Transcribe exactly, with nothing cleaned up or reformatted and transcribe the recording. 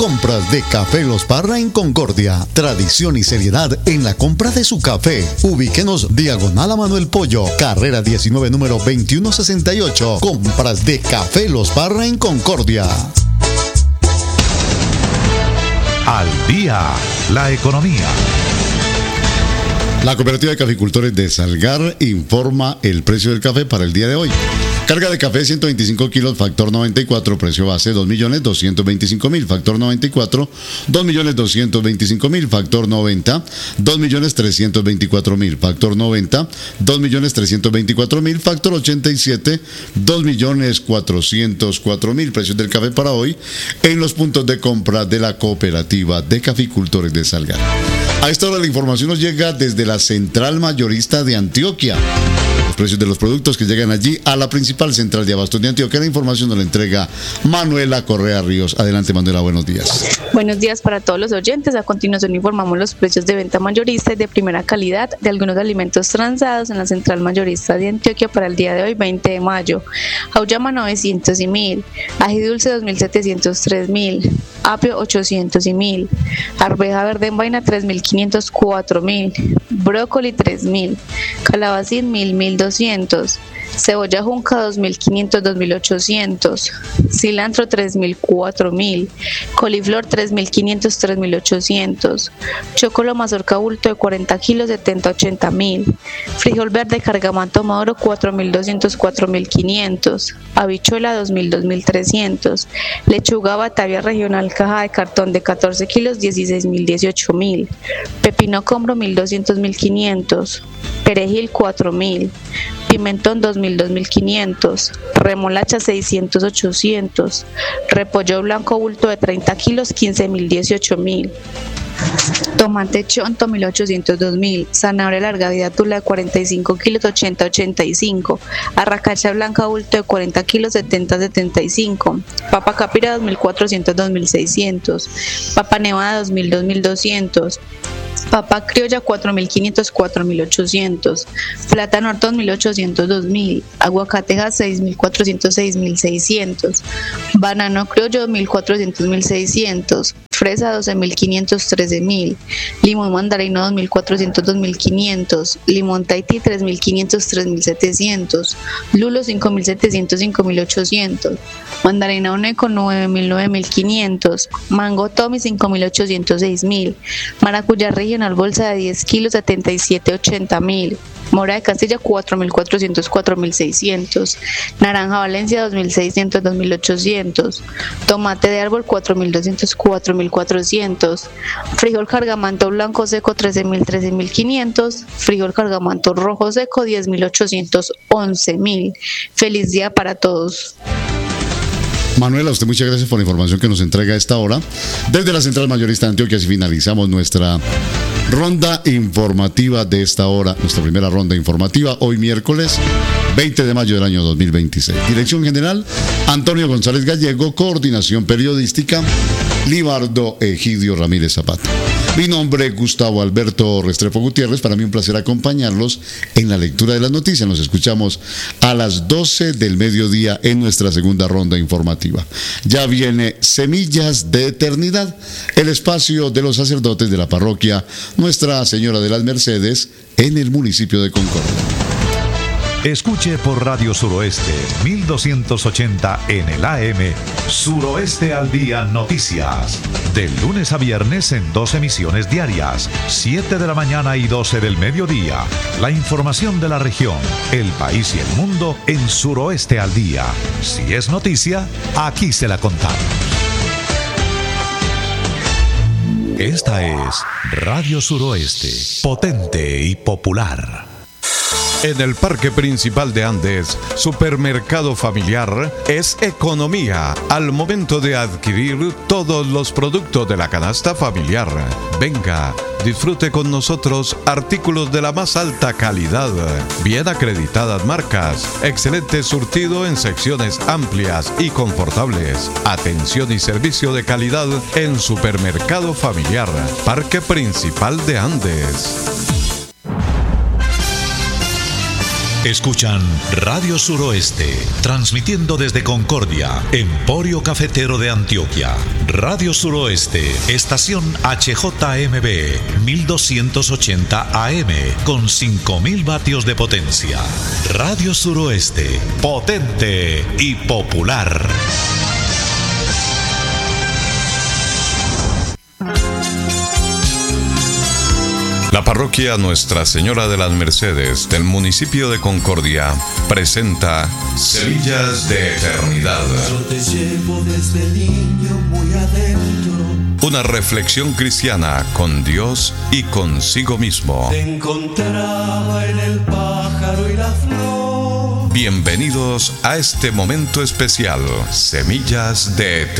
compras de Café Los Parra en Concordia. Tradición y seriedad en la compra de su café. Ubíquenos diagonal a Manuel Pollo, carrera diecinueve, número veintiuno sesenta y ocho. Compras de Café Los Parra en Concordia. Al día, la economía. La Cooperativa de Caficultores de Salgar informa el precio del café para el día de hoy. Carga de café ciento veinticinco kilos, factor noventa y cuatro, precio base dos millones doscientos veinticinco mil, factor noventa y cuatro, dos millones doscientos veinticinco mil, factor noventa, dos millones trescientos veinticuatro mil, factor noventa, dos millones trescientos veinticuatro mil, factor ochenta y siete, dos millones cuatrocientos cuatro mil. Precios del café para hoy en los puntos de compra de la Cooperativa de Caficultores de Salgar. A esta hora la información nos llega desde la Central Mayorista de Antioquia. Los precios de los productos que llegan allí a la principal central de abastos de Antioquia. La información nos la entrega Manuela Correa Ríos. Adelante, Manuela, buenos días. Buenos días para todos los oyentes. A continuación informamos los precios de venta mayorista y de primera calidad de algunos alimentos transados en la Central Mayorista de Antioquia para el día de hoy, veinte de mayo. Auyama novecientos y mil, ají dulce dos mil setecientos, tres mil, apio ochocientos y mil, arveja verde en vaina tres mil quinientos, cuatro mil, brócoli tres mil, calabacín mil, mil doscientos, cebolla junca dos mil quinientos, dos mil ochocientos, cilantro tres mil, cuatro mil, coliflor tres mil quinientos, tres mil ochocientos, chocolo mazorca bulto de cuarenta kilos, setenta, ochenta mil, frijol verde cargamanto maduro cuatro mil doscientos, cuatro mil quinientos, habichuela dos mil, dos mil trescientos, lechuga batavia regional caja de cartón de catorce kilos, dieciséis mil, dieciocho mil, pepino combro mil doscientos, mil quinientos, perejil cuatro mil, pimentón dos mil, dos mil quinientos, remolacha seiscientos, ochocientos, repollo blanco bulto de treinta kilos, quince mil, dieciocho mil, tomate chonto mil ochocientos, dos mil, zanahoria larga vida tula de cuarenta y cinco kilos, ochenta, ochenta y cinco, arracacha blanca bulto de cuarenta kilos, setenta, setenta y cinco, papa capira dos mil cuatrocientos, dos mil seiscientos, papa nevada dos mil, dos mil doscientos, papa criolla cuatro mil quinientos, cuatro mil ochocientos, plátano dos mil ochocientos, dos mil, aguacateja seis mil cuatrocientos, seis mil seiscientos, banano criollo dos mil cuatrocientos, mil seiscientos, fresa doce mil quinientos, trece mil, limón mandarino dos mil cuatrocientos, dos mil quinientos, limón Tahití tres mil quinientos, tres mil setecientos, lulo cinco mil setecientos, cinco mil ochocientos, mandarina oneco nueve mil, nueve mil quinientos, mango Tommy cinco mil ochocientos, seis mil, maracuyá regional bolsa de diez kilos, setenta y siete, ochenta mil, mora de Castilla cuatro mil cuatrocientos, cuatro mil seiscientos, naranja Valencia dos mil seiscientos, dos mil ochocientos, tomate de árbol cuatro mil doscientos, cuatro mil cuatrocientos, frijol cargamanto blanco seco trece mil, trece mil quinientos, frijol cargamanto rojo seco diez mil ochocientos, once mil. Feliz día para todos. Manuela, a usted muchas gracias por la información que nos entrega a esta hora. Desde la Central Mayorista de Antioquia, así finalizamos nuestra ronda informativa de esta hora, nuestra primera ronda informativa, hoy miércoles veinte de mayo del año dos mil veintiséis. Dirección General, Antonio González Gallego. Coordinación Periodística, Libardo Egidio Ramírez Zapata. Mi nombre es Gustavo Alberto Restrepo Gutiérrez. Para mí un placer acompañarlos en la lectura de las noticias. Nos escuchamos a las doce del mediodía en nuestra segunda ronda informativa. Ya viene Semillas de Eternidad, el espacio de los sacerdotes de la parroquia Nuestra Señora de las Mercedes en el municipio de Concordia. Escuche por Radio Suroeste mil doscientos ochenta en el A M Suroeste al Día Noticias. De lunes a viernes en dos emisiones diarias, siete de la mañana y doce del mediodía. La información de la región, el país y el mundo en Suroeste al Día. Si es noticia, aquí se la contamos. Esta es Radio Suroeste, potente y popular. En el Parque Principal de Andes, Supermercado Familiar es economía al momento de adquirir todos los productos de la canasta familiar. Venga, disfrute con nosotros artículos de la más alta calidad, bien acreditadas marcas, excelente surtido en secciones amplias y confortables, atención y servicio de calidad en Supermercado Familiar, Parque Principal de Andes. Escuchan Radio Suroeste, transmitiendo desde Concordia, Emporio Cafetero de Antioquia. Radio Suroeste, estación H J M B, mil doscientos ochenta A M, con cinco mil vatios de potencia. Radio Suroeste, potente y popular. La parroquia Nuestra Señora de las Mercedes del municipio de Concordia presenta Semillas de Eternidad. Yo te llevo desde niño muy adentro. Una reflexión cristiana con Dios y consigo mismo. Te encontraba en el pájaro y la flor. Bienvenidos a este momento especial, Semillas de Eternidad.